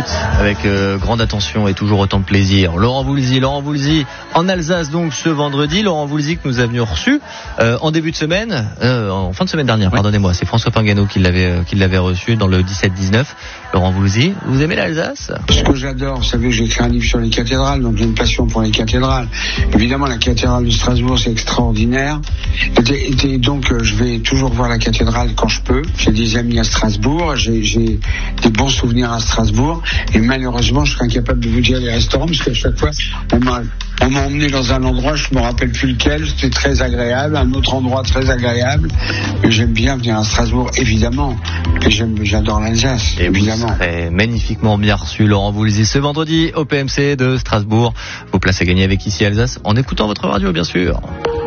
avec grande attention et toujours autant de plaisir. Laurent Voulzy en Alsace donc ce vendredi. Laurent Voulzy que nous avions reçu en début de semaine, en fin de semaine dernière, pardonnez-moi. C'est François Pingano qui l'avait reçu dans le 17-19. Laurent Voulzy, vous aimez l'Alsace ? Ce que j'adore, vous savez, j'ai écrit un livre sur les cathédrales, donc j'ai une passion pour les cathédrales. Évidemment, la cathédrale de Strasbourg, c'est extraordinaire. Et donc, je vais toujours voir la cathédrale quand je peux. J'ai des amis à Strasbourg, j'ai des bons souvenirs à Strasbourg. Et malheureusement, je serais incapable de vous dire les restaurants, parce qu'à chaque fois, on m'a emmené dans un endroit, je me rappelle plus lequel, c'était très agréable, un autre endroit très agréable. Et j'aime bien venir à Strasbourg, évidemment. Et j'adore l'Alsace, évidemment. Vous serez magnifiquement bien reçu, Laurent Voulzy, ce vendredi au PMC de Strasbourg. Vos places à gagner avec Ici Alsace, en écoutant votre radio, bien sûr.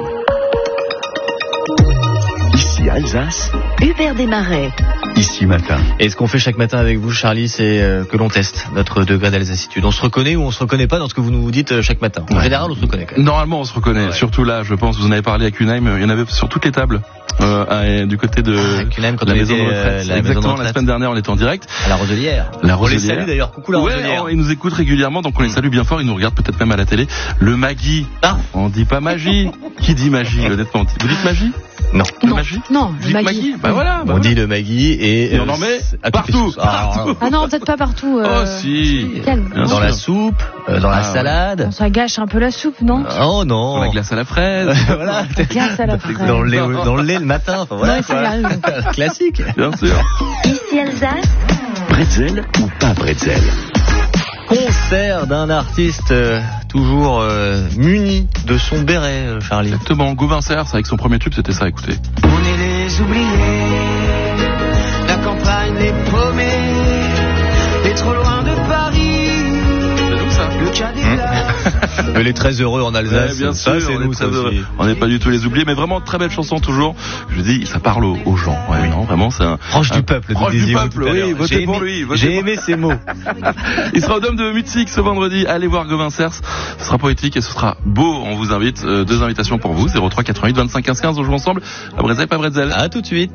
Ici Alsace, Hubert Desmarais. Ici Matin. Et ce qu'on fait chaque matin avec vous, Charlie, c'est que l'on teste notre degré d'alsacitude. On se reconnaît ou on se reconnaît pas dans ce que vous nous dites chaque matin. En général, on se reconnaît quand même. Normalement, on se reconnaît. Surtout là, je pense, vous en avez parlé à Cunheim, il y en avait sur toutes les tables. Du côté de Cunheim, quand la on maison était, de retraite. Exactement, la semaine dernière, on était en direct. À la Roselière. On les salue d'ailleurs. Coucou la Roselière. Ils nous écoutent régulièrement, donc on les salue bien fort. Ils nous regardent peut-être même à la télé. Le Magui. On dit pas magie. Qui dit magie, honnêtement? Vous dites magie? Non. Le Magui? Non, le Magui. Bah voilà. On dit le Magui et on en met partout. Ah non, peut-être pas partout. Oh si. Dans la soupe, dans la salade. Ça gâche un peu la soupe, non? Oh non. Dans la glace à la fraise. Voilà. Glace à la fraise. Dans le lait le matin. Enfin voilà. Classique. Bien sûr. Ici Alsace. Bretzel ou pas bretzel? Concert d'un artiste toujours muni de son béret, Charlie. Exactement, Gauvin Serre, avec son premier tube, c'était ça, écoutez. On est les oubliés, la campagne les paumés, les trop loin de Paris. C'est nous ça. Le Cadillac. Les très heureux en Alsace. Ouais, bien ça, sûr, c'est nous, ça aussi. On n'est pas du tout les oubliés, mais vraiment très belle chanson toujours. Je dis, ça parle aux gens. Ouais, oui. Non, vraiment, c'est un proche du peuple. Proche du peuple, oui. Votez pour lui. J'ai aimé ces mots. Il sera au Dôme de Mutzig ce vendredi. Allez voir Gauvin Serre. Ce sera poétique et ce sera beau. On vous invite. 2 invitations pour vous. 03 88 25 15 15. On joue ensemble. À Bretzel, pas Bretzel. À tout de suite.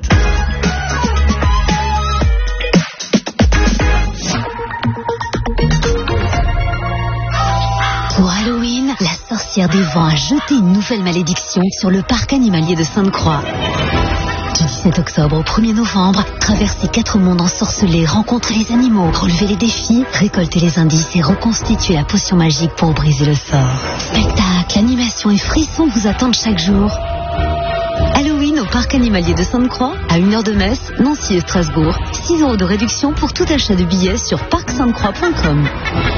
Pour Halloween, la sorcière des vents a jeté une nouvelle malédiction sur le parc animalier de Sainte-Croix. Du 17 octobre au 1er novembre, traversez 4 mondes ensorcelés, rencontrer les animaux, relever les défis, récolter les indices et reconstituer la potion magique pour briser le sort. Spectacles, animations et frissons vous attendent chaque jour. Halloween au parc animalier de Sainte-Croix, à 1 heure de Metz, Nancy et Strasbourg. 6 € de réduction pour tout achat de billets sur parcsainte-croix.com.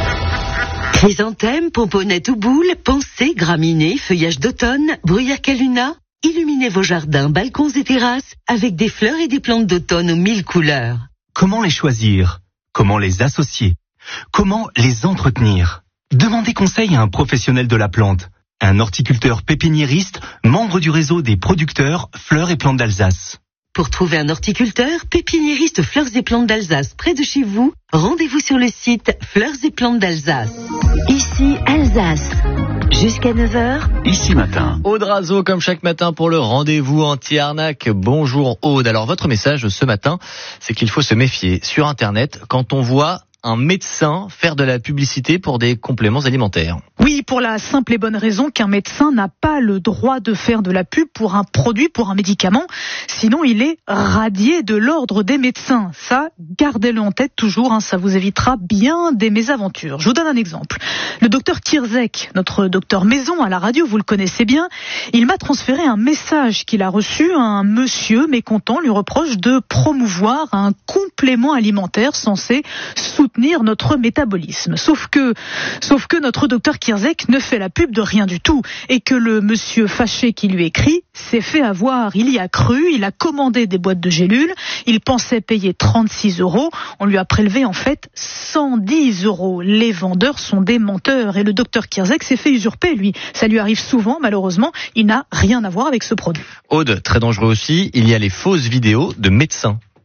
Chrysanthèmes, pomponnettes ou boules, pensées, graminées, feuillage d'automne, bruyère caluna. Illuminez vos jardins, balcons et terrasses avec des fleurs et des plantes d'automne aux 1000 couleurs. Comment les choisir? Comment les associer? Comment les entretenir? Demandez conseil à un professionnel de la plante, un horticulteur pépiniériste, membre du réseau des producteurs Fleurs et Plantes d'Alsace. Pour trouver un horticulteur, pépiniériste Fleurs et Plantes d'Alsace près de chez vous, rendez-vous sur le site Fleurs et Plantes d'Alsace. Ici Alsace. Jusqu'à 9h. Ici Matin. Aude Razo, comme chaque matin pour le rendez-vous anti-arnaque. Bonjour Aude. Alors votre message ce matin, c'est qu'il faut se méfier sur Internet quand on voit un médecin faire de la publicité pour des compléments alimentaires. Oui, pour la simple et bonne raison qu'un médecin n'a pas le droit de faire de la pub pour un produit, pour un médicament, sinon il est radié de l'ordre des médecins. Ça, gardez-le en tête toujours, ça vous évitera bien des mésaventures. Je vous donne un exemple. Le docteur Kirzek, notre docteur maison à la radio, vous le connaissez bien, il m'a transféré un message qu'il a reçu. Un monsieur mécontent lui reproche de promouvoir un complément alimentaire censé soutenir notre métabolisme. Sauf que notre docteur Kirzek ne fait la pub de rien du tout et que le monsieur fâché qui lui écrit s'est fait avoir. Il y a cru, il a commandé des boîtes de gélules, il pensait payer 36 €, on lui a prélevé en fait 110 €. Les vendeurs sont des menteurs et le docteur Kirzek s'est fait usurper, lui. Ça lui arrive souvent, malheureusement, il n'a rien à voir avec ce produit. Aude, très dangereux aussi, il y a les fausses vidéos de médecins.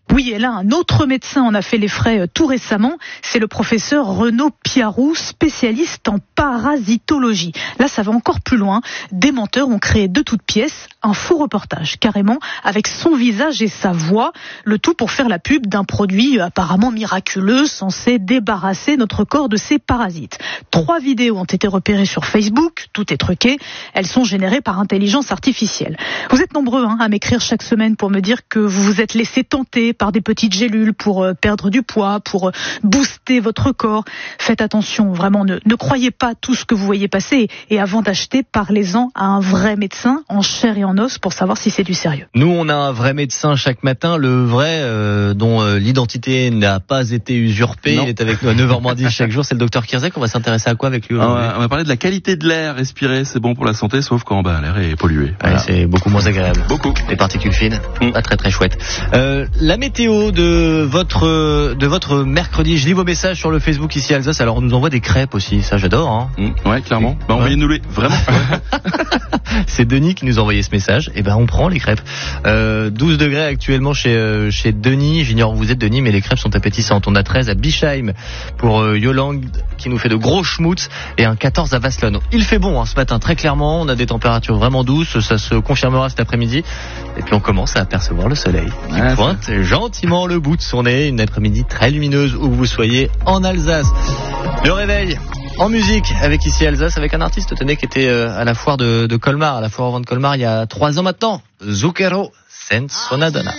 Oui, et là, un autre médecin en a fait les frais tout récemment. C'est le professeur Renaud Piarou, spécialiste en parasitologie. Là, ça va encore plus loin. Des menteurs ont créé de toutes pièces un faux reportage, carrément, avec son visage et sa voix. Le tout pour faire la pub d'un produit apparemment miraculeux, censé débarrasser notre corps de ces parasites. 3 vidéos ont été repérées sur Facebook. Tout est truqué. Elles sont générées par intelligence artificielle. Vous êtes nombreux à m'écrire chaque semaine pour me dire que vous vous êtes laissé tenter par des petites gélules pour perdre du poids, pour booster votre corps. Faites attention, vraiment, ne croyez pas tout ce que vous voyez passer. Et avant d'acheter, parlez-en à un vrai médecin en chair et en os pour savoir si c'est du sérieux. Nous, on a un vrai médecin chaque matin, le vrai dont l'identité n'a pas été usurpée. Non. Il est avec nous à 9h10 chaque jour. C'est le docteur Kirzek. On va s'intéresser à quoi avec lui aujourd'hui? On va parler de la qualité de l'air respiré. C'est bon pour la santé, sauf quand l'air est pollué. Voilà. Ouais, c'est beaucoup moins agréable. Beaucoup. Les particules fines, pas très très chouette. La météo de votre mercredi. Je lis vos messages sur le Facebook ici Alsace. Alors on nous envoie des crêpes aussi, ça j'adore. Hein. Ouais, clairement. Envoyez-nous-les, vraiment. C'est Denis qui nous a envoyé ce message. Et on prend les crêpes. 12 degrés actuellement chez Denis. J'ignore où vous êtes Denis, mais les crêpes sont appétissantes. On a 13 à Bischheim pour Yolang qui nous fait de gros schmutz et un 14 à Vaslon. Il fait bon ce matin, très clairement. On a des températures vraiment douces. Ça se confirmera cet après-midi. Et puis on commence à apercevoir le soleil qui pointe gentiment le bout de son nez. Une après-midi très lumineuse où vous soyez en Alsace. Le réveil en musique avec ici Alsace, avec un artiste tenez qui était à la foire de Colmar, à la foire au vent de Colmar il y a 3 ans maintenant. Zucchero senza Donna.